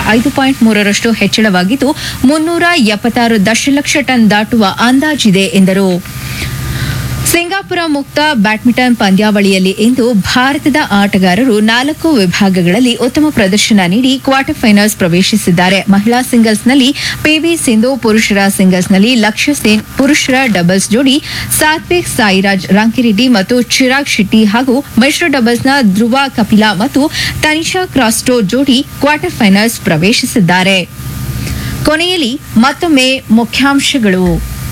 5.3% ಹೆಚ್ಚಳವಾಗಿದ್ದು 376 ದಶಲಕ್ಷ ಟನ್ ದಾಟುವ ಅಂದಾಜಿದೆ ಎಂದರು. ಸಿಂಗಾಪುರ ಮುಕ್ತ ಬ್ಯಾಡ್ಮಿಂಟನ್ ಪಂದ್ಯಾವಳಿಯಲ್ಲಿ ಇಂದು ಭಾರತದ ಆಟಗಾರರು 4 ವಿಭಾಗಗಳಲ್ಲಿ ಉತ್ತಮ ಪ್ರದರ್ಶನ ನೀಡಿ ಕ್ವಾರ್ಟರ್ ಫೈನಲ್ಸ್ ಪ್ರವೇಶಿಸಿದ್ದಾರೆ. ಮಹಿಳಾ ಸಿಂಗಲ್ಸ್ನಲ್ಲಿ ಪಿವಿ ಸಿಂಧು, ಪುರುಷರ ಸಿಂಗಲ್ಸ್ನಲ್ಲಿ ಲಕ್ಷ್ಯ ಸೇನ್, ಪುರುಷರ ಡಬಲ್ಸ್ ಜೋಡಿ ಸಾತ್ವಿಕ್ ಸಾಯಿರಾಜ್ ರಾಂಕಿರೆಡ್ಡಿ ಮತ್ತು ಚಿರಾಗ್ ಶೆಟ್ಟಿ ಹಾಗೂ ಮಿಶ್ರ ಡಬಲ್ಸ್ನ ಧ್ರುವ ಕಪಿಲಾ ಮತ್ತು ತನಿಷಾ ಕ್ರಾಸ್ಟೋ ಜೋಡಿ ಕ್ವಾರ್ಟರ್ ಫೈನಲ್ಸ್ ಪ್ರವೇಶಿಸಿದ್ದಾರೆ. ಕೊನೆಯಲ್ಲಿ ಮತ್ತೊಮ್ಮೆ ಮುಖ್ಯಾಂಶಗಳು.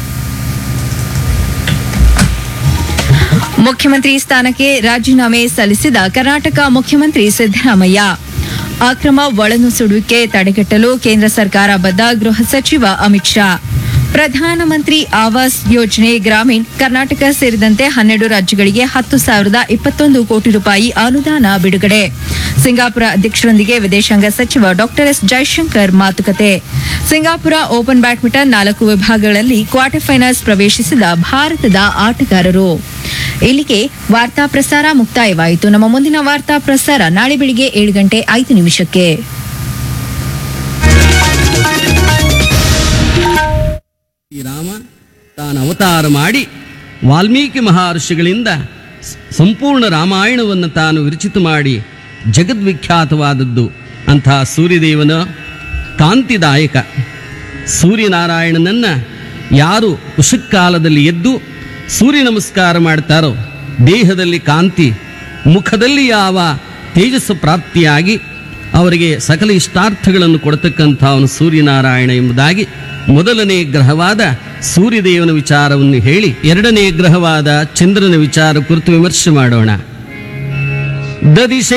ಮುಖ್ಯಮಂತ್ರಿ ಸ್ಥಾನಕ್ಕೆ ರಾಜೀನಾಮೆ ಸಲ್ಲಿಸಿದ ಕರ್ನಾಟಕ ಮುಖ್ಯಮಂತ್ರಿ ಸಿದ್ದರಾಮಯ್ಯ. ಅಕ್ರಮ ಒಳನುಸುಳುವಿಕೆ ತಡೆಗಟ್ಟಲು ಕೇಂದ್ರ ಸರ್ಕಾರ ಬದ್ಧ, ಗೃಹ ಸಚಿವ ಅಮಿತ್ ಶಾ. ಪ್ರಧಾನಮಂತ್ರಿ ಆವಾಸ್ ಯೋಜನೆ ಗ್ರಾಮೀಣ್ ಕರ್ನಾಟಕ ಸೇರಿದಂತೆ 12 ರಾಜ್ಯಗಳಿಗೆ 10,021 ಕೋಟಿ ರೂಪಾಯಿ ಅನುದಾನ ಬಿಡುಗಡೆ. ಸಿಂಗಾಪುರ ಅಧ್ಯಕ್ಷರೊಂದಿಗೆ ವಿದೇಶಾಂಗ ಸಚಿವ ಡಾ ಎಸ್ ಜೈಶಂಕರ್ ಮಾತುಕತೆ. ಸಿಂಗಾಪುರ ಓಪನ್ ಬ್ಯಾಡ್ಮಿಂಟನ್ 4 ವಿಭಾಗಗಳಲ್ಲಿ ಕ್ವಾರ್ಟರ್ ಫೈನಲ್ಸ್ ಪ್ರವೇಶಿಸಿದ ಭಾರತದ ಆಟಗಾರರು. ಇಲ್ಲಿಗೆ ವಾರ್ತಾ ಪ್ರಸಾರ ಮುಕ್ತಾಯವಾಯಿತು. ನಮ್ಮ ಮುಂದಿನ ವಾರ್ತಾ ಪ್ರಸಾರ ನಾಳೆ ಬೆಳಿಗ್ಗೆ 7:05 ರಾಮ ತಾನು ಅವತಾರ ಮಾಡಿ ವಾಲ್ಮೀಕಿ ಮಹರ್ಷಿಗಳಿಂದ ಸಂಪೂರ್ಣ ರಾಮಾಯಣವನ್ನು ತಾನು ವಿರಚಿತ ಮಾಡಿ ಜಗದ್ವಿಖ್ಯಾತವಾದದ್ದು ಅಂತಹ ಸೂರ್ಯದೇವನ ಕಾಂತಿದಾಯಕ ಸೂರ್ಯನಾರಾಯಣನನ್ನು ಯಾರು ಉಷಕ್ಕಾಲದಲ್ಲಿ ಎದ್ದು ಸೂರ್ಯ ನಮಸ್ಕಾರ ಮಾಡ್ತಾರೋ ದೇಹದಲ್ಲಿ ಕಾಂತಿ, ಮುಖದಲ್ಲಿ ಯಾವ ತೇಜಸ್ಸು ಪ್ರಾಪ್ತಿಯಾಗಿ ಅವರಿಗೆ ಸಕಲ ಇಷ್ಟಾರ್ಥಗಳನ್ನು ಕೊಡತಕ್ಕಂಥ ಅವನು ಸೂರ್ಯನಾರಾಯಣ ಎಂಬುದಾಗಿ ಮೊದಲನೇ ಗ್ರಹವಾದ ಸೂರ್ಯದೇವನ ವಿಚಾರವನ್ನು ಹೇಳಿ ಎರಡನೇ ಗ್ರಹವಾದ ಚಂದ್ರನ ವಿಚಾರ ಕುರಿತು ವಿಮರ್ಶೆ ಮಾಡೋಣ. ದದಿಶ